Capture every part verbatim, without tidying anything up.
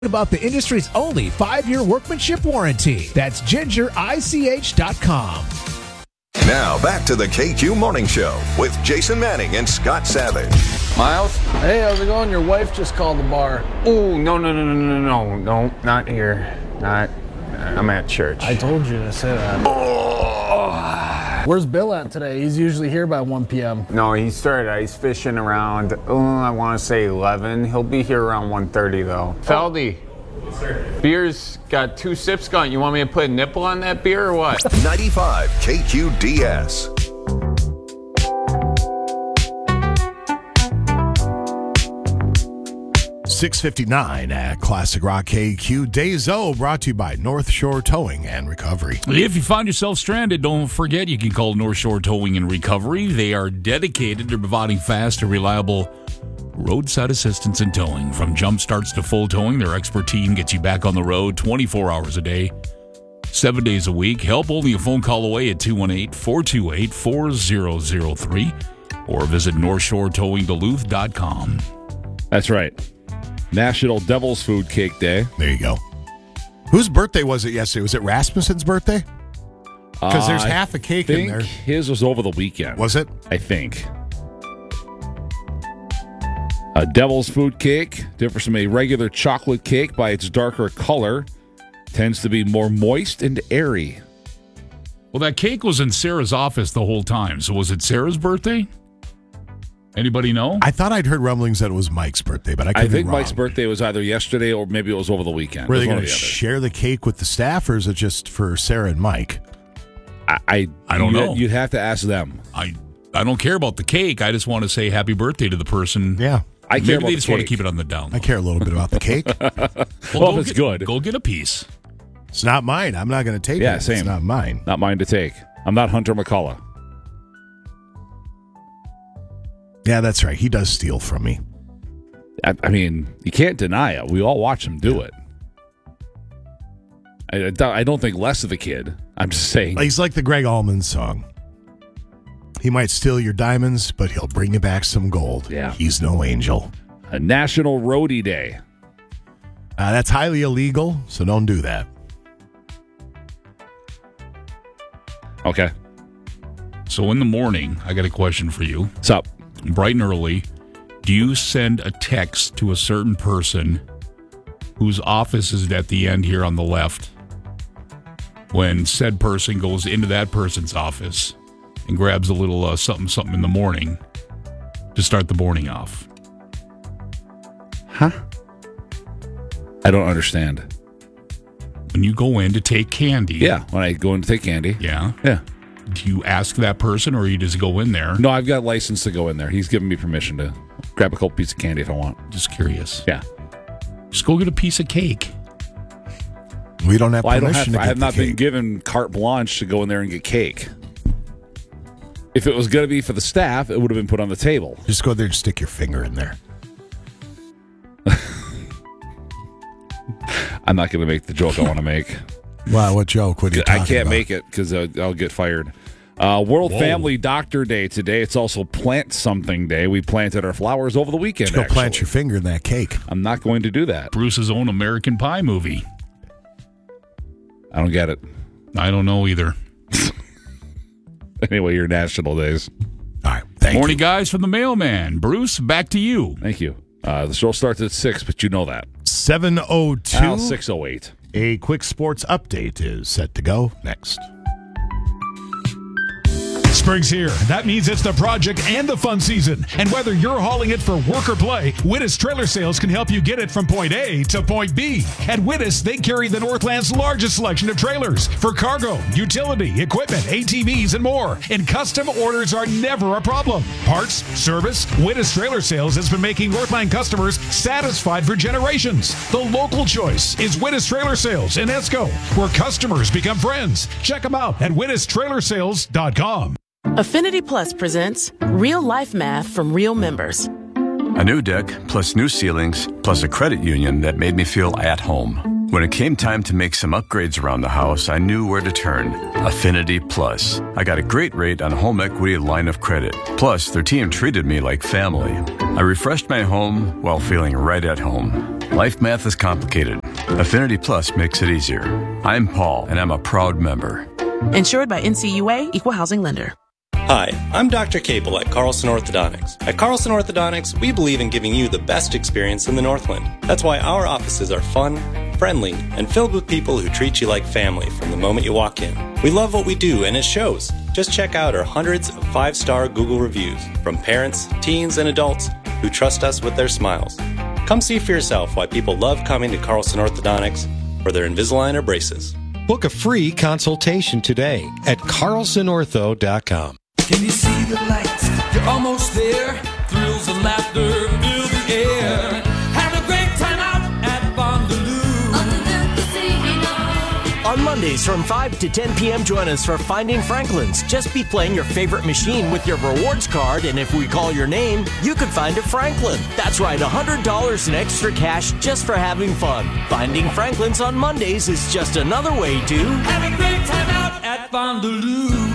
About the industry's only five-year workmanship warranty. That's ginger I C H dot com. Now back to the K Q Morning Show with Jason Manning and Scott Savage. Miles? Hey, how's it going? Your wife just called the bar. Oh, no, no, no, no, no, no, no, not here. Not, I'm at church. I told you to say that. Oh. Where's Bill at today? He's usually here by one p.m. No, he started ice fishing around, oh, I want to say eleven. He'll be here around one thirty, though. Oh. Feldy. Yes, sir. Beer's got two sips gone. You want me to put a nipple on that beer or what? ninety-five K Q D S. six fifty-nine at Classic Rock K Q. Days O brought to you by North Shore Towing and Recovery. If you find yourself stranded, don't forget you can call North Shore Towing and Recovery. They are dedicated to providing fast and reliable roadside assistance and towing. From jump starts to full towing, their expert team gets you back on the road twenty-four hours a day, seven days a week. Help only a phone call away at two one eight, four two eight, four zero zero three or visit north shore towing duluth dot com. That's right. National Devil's Food Cake Day. There you go. Whose birthday was it yesterday? Was it Rasmussen's birthday? Because uh, there's half a cake in there. His was over the weekend. Was it? I think. A Devil's Food Cake differs from a regular chocolate cake by its darker color. Tends to be more moist and airy. Well, that cake was in Sarah's office the whole time. So was it Sarah's birthday? Anybody know? I thought I'd heard rumblings that it was Mike's birthday, but I could I think be wrong. Mike's birthday was either yesterday or maybe it was over the weekend. Were they going to share the cake with the staff, or is it just for Sarah and Mike? I I, I don't you, know. You'd have to ask them. I I don't care about the cake. I just want to say happy birthday to the person. Yeah. I care Maybe about they the just cake. want to keep it on the down. I care a little bit about the cake. well, well go if it's get, good. Go get a piece. It's not mine. I'm not going to take yeah, it. Same. It's not mine. Not mine to take. I'm not Hunter McCullough. Yeah, that's right. He does steal from me. I, I mean, you can't deny it. We all watch him do it. I, I don't- I don't think less of the kid. I'm just saying. He's like the Greg Allman song. He might steal your diamonds, but he'll bring you back some gold. Yeah. He's no angel. A National Roadie Day. Uh, that's highly illegal, so don't do that. Okay. So in the morning, I got a question for you. What's up? Bright and early, do you send a text to a certain person whose office is at the end here on the left when said person goes into that person's office and grabs a little uh, something something in the morning to start the morning off? Huh? I don't understand. When you go in to take candy. Yeah, when I go in to take candy. Yeah. Yeah. Do you ask that person or you just go in there? No, I've got license to go in there. He's given me permission to grab a couple pieces of candy if I want. Just curious. Yeah. Just go get a piece of cake. We don't have Well, I don't permission have. to I get have the not been cake. given carte blanche to go in there and get cake. If it was going to be for the staff, it would have been put on the table. Just go there and stick your finger in there. I'm not going to make the joke I want to make. Wow, what joke? What are you talking I can't about? make it because uh, I'll get fired. Uh, World Whoa. Family Doctor Day today. It's also Plant Something Day. We planted our flowers over the weekend. Just go actually. plant your finger in that cake. I'm not going to do that. Bruce's own American Pie movie. I don't get it. I don't know either. Anyway, your national days. All right, thank Morning, you. guys, from the mailman. Bruce, back to you. Thank you. Uh, the show starts at six, but you know that. seven oh two. Now six oh eight. A quick sports update is set to go next. Spring's here. That means it's the project and the fun season. And whether you're hauling it for work or play, Wittis Trailer Sales can help you get it from point A to point B. At Wittis, they carry the Northland's largest selection of trailers for cargo, utility, equipment, A T Vs, and more. And custom orders are never a problem. Parts, service, Wittis Trailer Sales has been making Northland customers satisfied for generations. The local choice is Wittis Trailer Sales in Esco, where customers become friends. Check them out at wittis trailer sales dot com. Affinity Plus presents Real Life Math from Real Members. A new deck, plus new ceilings, plus a credit union that made me feel at home. When it came time to make some upgrades around the house, I knew where to turn. Affinity Plus. I got a great rate on a home equity line of credit. Plus, their team treated me like family. I refreshed my home while feeling right at home. Life math is complicated. Affinity Plus makes it easier. I'm Paul, and I'm a proud member. Insured by N C U A, Equal Housing Lender. Hi, I'm Doctor Cable at Carlson Orthodontics. At Carlson Orthodontics, we believe in giving you the best experience in the Northland. That's why our offices are fun, friendly, and filled with people who treat you like family from the moment you walk in. We love what we do, and it shows. Just check out our hundreds of five-star Google reviews from parents, teens, and adults who trust us with their smiles. Come see for yourself why people love coming to Carlson Orthodontics for their Invisalign or braces. Book a free consultation today at carlson ortho dot com. Can you see the lights? You're almost there. Thrills and laughter fill the air. Have a great time out at Fondaloo. On Mondays from five to ten p.m., join us for Finding Franklin's. Just be playing your favorite machine with your rewards card, and if we call your name, you can find a Franklin. That's right, one hundred dollars in extra cash just for having fun. Finding Franklin's on Mondays is just another way to have a great time out at Fondaloo.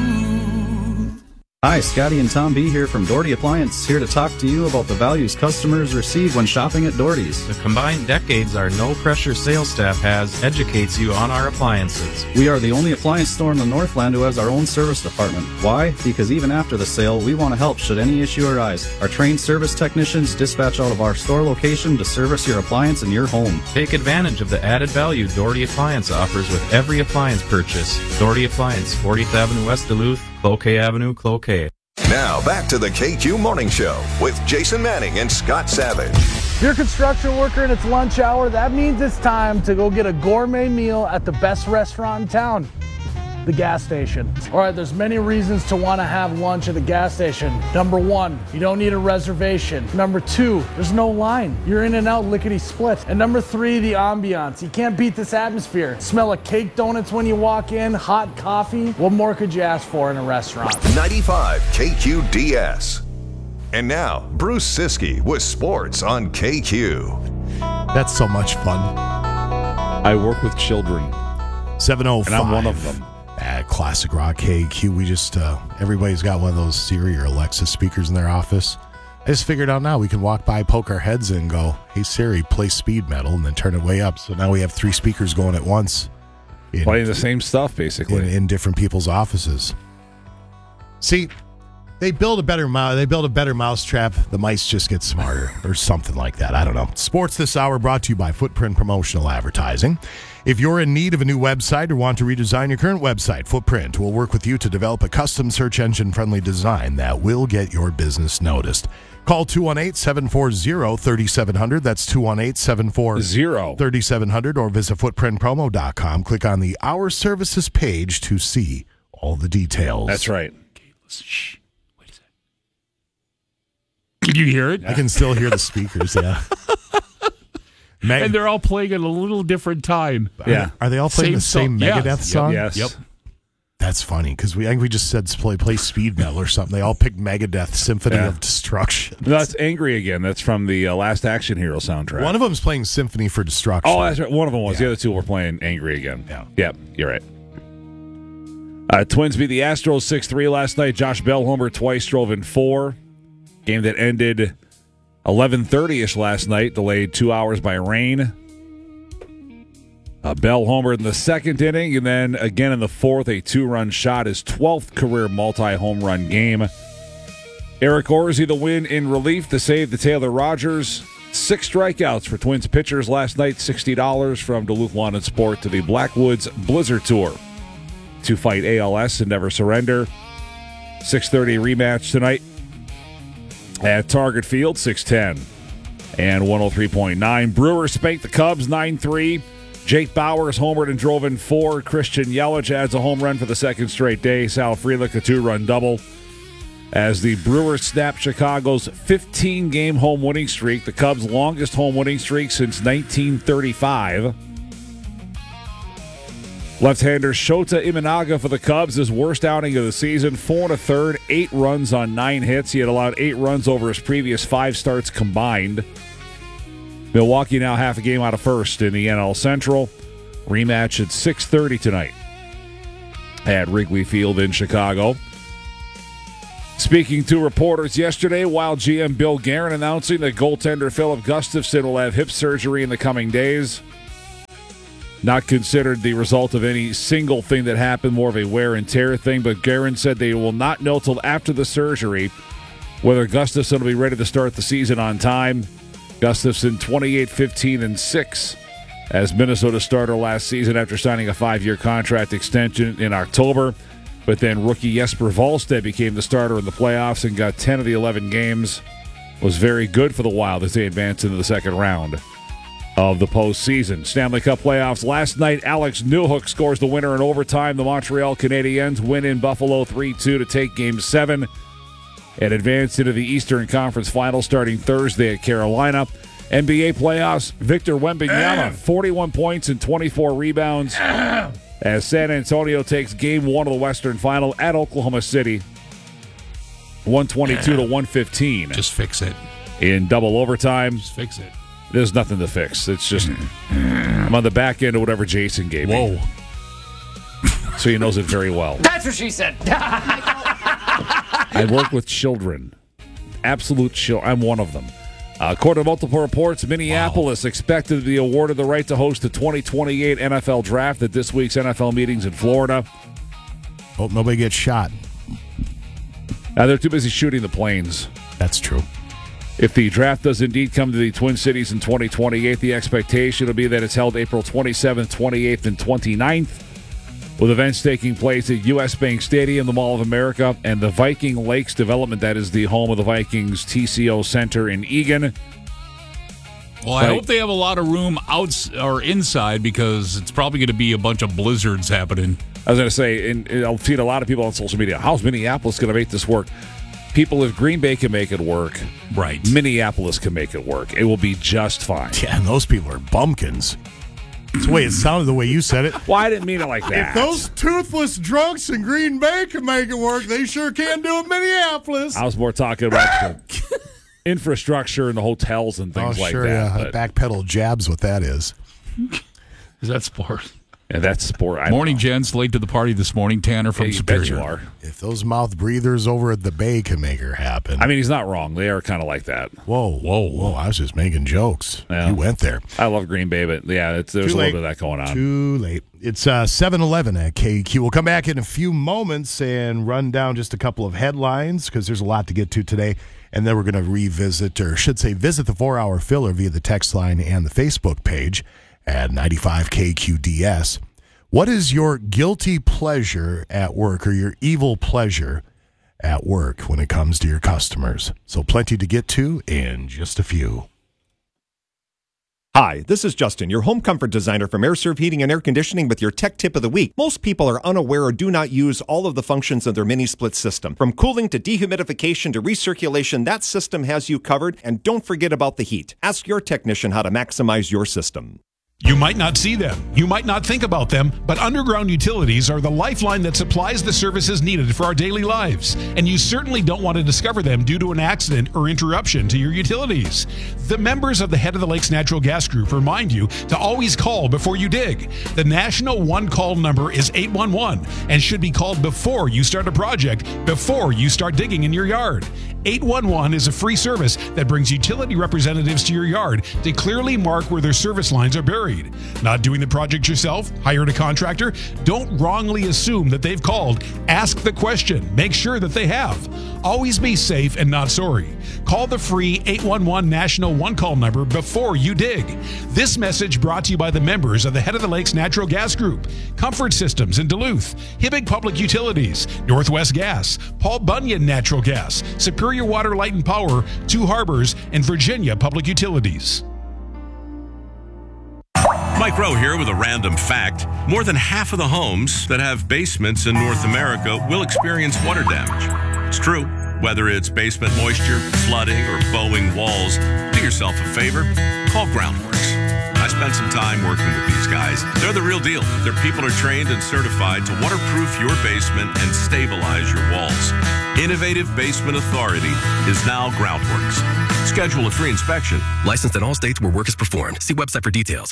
Hi, Scotty and Tom B here from Doherty Appliance, here to talk to you about the values customers receive when shopping at Doherty's. The combined decades our no-pressure sales staff has educates you on our appliances. We are the only appliance store in the Northland who has our own service department. Why? Because even after the sale, we want to help should any issue arise. Our trained service technicians dispatch out of our store location to service your appliance in your home. Take advantage of the added value Doherty Appliance offers with every appliance purchase. Doherty Appliance, fortieth Avenue West Duluth, Cloquet Avenue, Cloquet. Now back to the K Q Morning Show with Jason Manning and Scott Savage. If you're a construction worker and it's lunch hour, that means it's time to go get a gourmet meal at the best restaurant in town, the gas station. All right, there's many reasons to want to have lunch at the gas station. Number one, you don't need a reservation. Number two, there's no line. You're in and out lickety split. And number three, the ambiance. You can't beat this atmosphere. Smell of cake donuts when you walk in, hot coffee. What more could you ask for in a restaurant? ninety-five K Q D S. And now, Bruce Siskey with sports on K Q. That's so much fun. I work with children. seven oh five. And I'm one of them. At Classic Rock K Q, we just, uh, everybody's got one of those Siri or Alexa speakers in their office. I just figured out now we can walk by, poke our heads in and go, hey Siri, play speed metal, and then turn it way up. So now we have three speakers going at once. In, Playing the same stuff, basically. In, in different people's offices. See, they build a better mouse. They build a better mousetrap. The mice just get smarter, or something like that. I don't know. Sports this hour brought to you by Footprint Promotional Advertising. If you're in need of a new website or want to redesign your current website, Footprint will work with you to develop a custom search engine friendly design that will get your business noticed. Call two one eight, seven four zero, three seven zero zero. That's two one eight, seven four zero, three seven zero zero, or visit footprint promo dot com. Click on the Our Services page to see all the details. That's right. Okay, listen, shh. Wait a second. Can you hear it? I can still hear the speakers, yeah. Meg- and they're all playing at a little different time. Yeah. Are, are they all playing same the same song. Megadeth yes. song? Yep. Yes. Yep. That's funny, because we I think we just said play, play speed metal or something. They all picked Megadeth, Symphony yeah. of Destruction. No, that's Angry Again. That's from the uh, Last Action Hero soundtrack. One of them's playing Symphony for Destruction. Oh, that's right. One of them was. Yeah. The other two were playing Angry Again. Yeah. Yep, you're right. Uh, Twins beat the Astros six three last night. Josh Bell homered twice, drove in four. Game that ended eleven thirty-ish last night, delayed two hours by rain. Uh, Bell homered in the second inning, and then again in the fourth, a two-run shot, his twelfth career multi-home run game. Eric Orsi the win in relief to save the Taylor Rogers. Six strikeouts for Twins pitchers last night, sixty dollars from Duluth Lawn and Sport to the Blackwoods Blizzard Tour. To fight A L S and never surrender. six thirty rematch tonight at Target Field, six ten and one oh three point nine. Brewers spanked the Cubs nine three. Jake Bowers homered and drove in four. Christian Yelich adds a home run for the second straight day. Sal Frelick a two-run double. As the Brewers snap Chicago's fifteen-game home winning streak, the Cubs' longest home winning streak since nineteen thirty-five. Left-hander Shota Imanaga for the Cubs, his worst outing of the season. Four and a third, eight runs on nine hits. He had allowed eight runs over his previous five starts combined. Milwaukee now half a game out of first in the N L Central. Rematch at six thirty tonight at Wrigley Field in Chicago. Speaking to reporters yesterday, Wild G M Bill Guerin announcing that goaltender Philip Gustafsson will have hip surgery in the coming days. Not considered the result of any single thing that happened, more of a wear and tear thing, but Guerin said they will not know till after the surgery whether Gustafsson will be ready to start the season on time. Gustafsson twenty-eight, fifteen, and six as Minnesota starter last season after signing a five-year contract extension in October. But then rookie Jesper Wallstedt became the starter in the playoffs and got ten of the eleven games. Was very good for the Wild as they advanced into the second round of the postseason. Stanley Cup playoffs last night. Alex Newhook scores the winner in overtime. The Montreal Canadiens win in Buffalo three two to take Game seven and advance into the Eastern Conference Finals starting Thursday at Carolina. N B A playoffs, Victor Wembanyama, forty-one points and twenty-four rebounds as San Antonio takes Game one of the Western Final at Oklahoma City, one twenty-two to one fifteen. Just fix it. In double overtime. Just fix it. There's nothing to fix. It's just, I'm on the back end of whatever Jason gave Whoa. me. So he knows it very well. That's what she said. I work with children. Absolute children. I'm one of them. Uh, according to multiple reports, Minneapolis wow. expected to be awarded the right to host the twenty twenty-eight N F L Draft at this week's N F L meetings in Florida. Hope nobody gets shot. Now, they're too busy shooting the planes. That's true. If the draft does indeed come to the Twin Cities in twenty twenty-eight, the expectation will be that it's held April twenty-seventh, twenty-eighth, and twenty-ninth, with events taking place at U S Bank Stadium, the Mall of America, and the Viking Lakes development that is the home of the Vikings T C O Center in Eagan. Well, I hope they have a lot of room outs or inside because it's probably going to be a bunch of blizzards happening. I was going to say, and I've seen a lot of people on social media, how's Minneapolis going to make this work? People, if Green Bay can make it work, right? Minneapolis can make it work. It will be just fine. Yeah, and those people are bumpkins. That's the way it sounded, the way you said it. Well, I didn't mean it like that. If those toothless drunks in Green Bay can make it work, they sure can do it in Minneapolis. I was more talking about the infrastructure and the hotels and things oh, like sure, that. Yeah. Backpedal jabs, what that is. Is that sport? Yeah, that's sport. I morning, gents. Late to the party this morning. Tanner from yeah, you Superior. Bet you are. If those mouth breathers over at the Bay can make her happen. I mean, he's not wrong. They are kind of like that. Whoa, whoa, whoa. I was just making jokes. Yeah. You went there. I love Green Bay, but yeah, it's, there's Too a late. little bit of that going on. Too late. It's uh, seven eleven at K Q. We'll come back in a few moments and run down just a couple of headlines because there's a lot to get to today. And then we're going to revisit, or should say visit the four-hour filler via the text line and the Facebook page at ninety-five K Q D S. What is your guilty pleasure at work or your evil pleasure at work when it comes to your customers? So plenty to get to in just a few. Hi, this is Justin, your home comfort designer from AirServe Heating and Air Conditioning with your tech tip of the week. Most people are unaware or do not use all of the functions of their mini-split system. From cooling to dehumidification to recirculation, that system has you covered. And don't forget about the heat. Ask your technician how to maximize your system. You might not see them, you might not think about them, but underground utilities are the lifeline that supplies the services needed for our daily lives. And you certainly don't want to discover them due to an accident or interruption to your utilities. The members of the Head of the Lakes Natural Gas Group remind you to always call before you dig. The national one-call number is eight one one and should be called before you start a project, before you start digging in your yard. eight one one is a free service that brings utility representatives to your yard to clearly mark where their service lines are buried. Not doing the project yourself? Hired a contractor? Don't wrongly assume that they've called. Ask the question. Make sure that they have. Always be safe and not sorry. Call the free eight one one National One-Call number before you dig. This message brought to you by the members of the Head of the Lakes Natural Gas Group, Comfort Systems in Duluth, Hibbing Public Utilities, Northwest Gas, Paul Bunyan Natural Gas, Superior Water, Light and Power, Two Harbors, and Virginia Public Utilities. Mike Rowe here with a random fact. More than half of the homes that have basements in North America will experience water damage. It's true. Whether it's basement moisture, flooding, or bowing walls, do yourself a favor. Call Groundworks. I spent some time working with these guys. They're the real deal. Their people are trained and certified to waterproof your basement and stabilize your walls. Innovative Basement Authority is now Groundworks. Schedule a free inspection. Licensed in all states where work is performed. See website for details.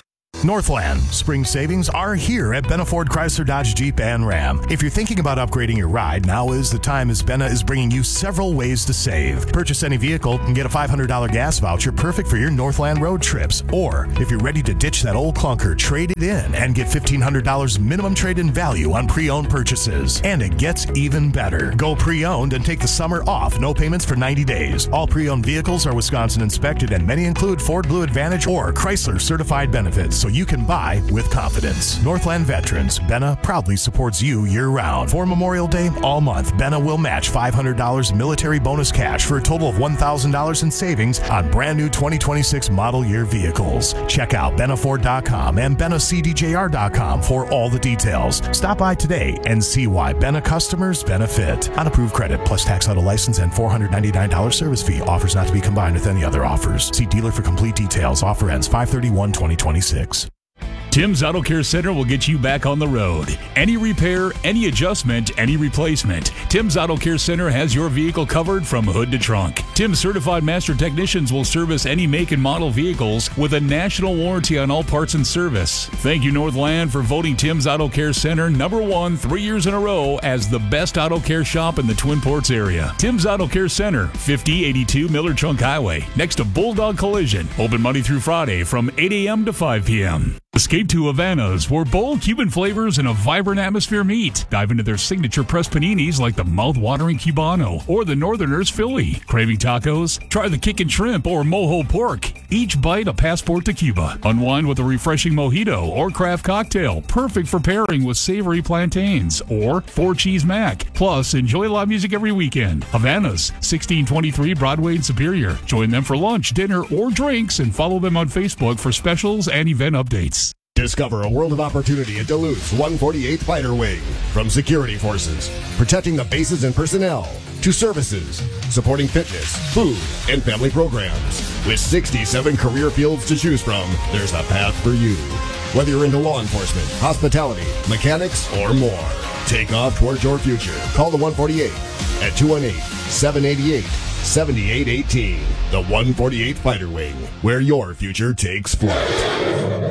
Northland. Spring savings are here at Benna Ford Chrysler Dodge Jeep and Ram. If you're thinking about upgrading your ride, now is the time, as Benna is bringing you several ways to save. Purchase any vehicle and get a five hundred dollars gas voucher perfect for your Northland road trips. Or, if you're ready to ditch that old clunker, trade it in and get fifteen hundred dollars minimum trade-in value on pre-owned purchases. And it gets even better. Go pre-owned and take the summer off. No payments for ninety days. All pre-owned vehicles are Wisconsin inspected, and many include Ford Blue Advantage or Chrysler certified benefits, so you can buy with confidence. Northland Veterans, Benna proudly supports you year-round. For Memorial Day, all month, Benna will match five hundred dollars military bonus cash for a total of one thousand dollars in savings on brand new twenty twenty-six model year vehicles. Check out benna ford dot com and benna c d j r dot com for all the details. Stop by today and see why Benna customers benefit. Unapproved credit plus tax, auto license, and four hundred ninety-nine dollars service fee. Offers not to be combined with any other offers. See dealer for complete details. Offer ends five thirty-one twenty twenty-six. Tim's Auto Care Center will get you back on the road. Any repair, any adjustment, any replacement. Tim's Auto Care Center has your vehicle covered from hood to trunk. Tim's certified master technicians will service any make and model vehicles with a national warranty on all parts and service. Thank you, Northland, for voting Tim's Auto Care Center number one three years in a row as the best auto care shop in the Twin Ports area. Tim's Auto Care Center, fifty eighty-two Miller Trunk Highway, next to Bulldog Collision. Open Monday through Friday from eight a.m. to five p.m. Escape to Havana's, where bold Cuban flavors and a vibrant atmosphere meet. Dive into their signature pressed paninis like the mouth-watering Cubano or the Northerners Philly. Craving tacos? Try the Kickin' Shrimp or Mojo Pork. Each bite a passport to Cuba. Unwind with a refreshing mojito or craft cocktail, perfect for pairing with savory plantains or four cheese mac. Plus, enjoy live music every weekend. Havana's, sixteen twenty-three Broadway in Superior. Join them for lunch, dinner, or drinks, and follow them on Facebook for specials and event updates. Discover a world of opportunity at Duluth's one forty-eighth Fighter Wing. From security forces, protecting the bases and personnel, to services, supporting fitness, food, and family programs. With sixty-seven career fields to choose from, there's a path for you. Whether you're into law enforcement, hospitality, mechanics, or more, take off towards your future. Call the one forty-eight at two one eight, seven eight eight, seven eight one eight. The one forty-eighth Fighter Wing, where your future takes flight.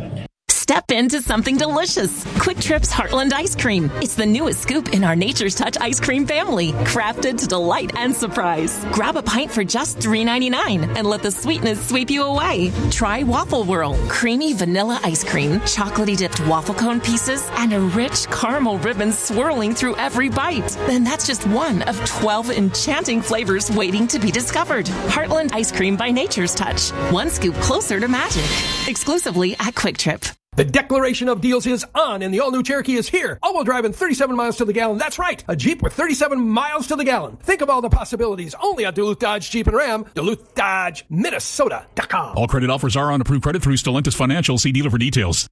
Step into something delicious. Quick Trip's Heartland Ice Cream. It's the newest scoop in our Nature's Touch ice cream family, crafted to delight and surprise. Grab a pint for just three ninety-nine and let the sweetness sweep you away. Try Waffle Whirl, creamy vanilla ice cream, chocolatey dipped waffle cone pieces, and a rich caramel ribbon swirling through every bite. Then that's just one of twelve enchanting flavors waiting to be discovered. Heartland Ice Cream by Nature's Touch. One scoop closer to magic. Exclusively at Quick Trip. The declaration of deals is on, and the all-new Cherokee is here. All-wheel drive and thirty-seven miles to the gallon. That's right, a Jeep with thirty-seven miles to the gallon. Think of all the possibilities. Only at Duluth Dodge Jeep and Ram. Duluth Dodge Minnesota dot com. All credit offers are on approved credit through Stellantis Financial. See dealer for details.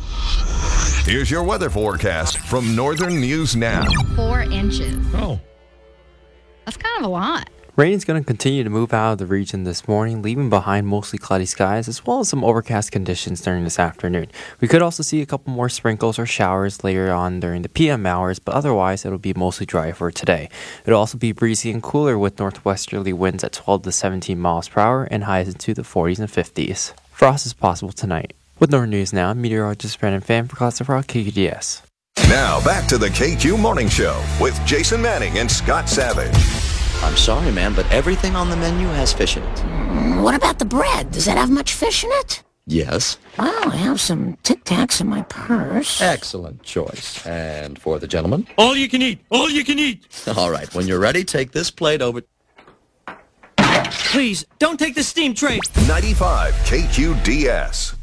Here's your weather forecast from Northern News Now. Four inches. Oh. That's kind of a lot. Rain is going to continue to move out of the region this morning, leaving behind mostly cloudy skies as well as some overcast conditions during this afternoon. We could also see a couple more sprinkles or showers later on during the P M hours, but otherwise it'll be mostly dry for today. It'll also be breezy and cooler with northwesterly winds at twelve to seventeen miles per hour and highs into the forties and fifties. Frost is possible tonight. With Northern News Now, meteorologist Brandon Pham for Classic Rock K Q D S. Now back to the K Q Morning Show with Jason Manning and Scott Savage. I'm sorry, man, but everything on the menu has fish in it. Mm, what about the bread? Does that have much fish in it? Yes. Well, I have some Tic Tacs in my purse. Excellent choice. And for the gentleman? All you can eat! All you can eat! All right, when you're ready, take this plate over. Please, don't take the steam tray. ninety-five K Q D S.